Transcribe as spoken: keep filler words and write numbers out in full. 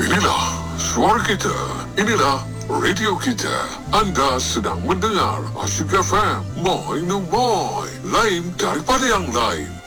Inilah suara kita. Inilah radio kita. Anda sedang mendengar Asyik F M. Moi no moi. Lain daripada yang lain.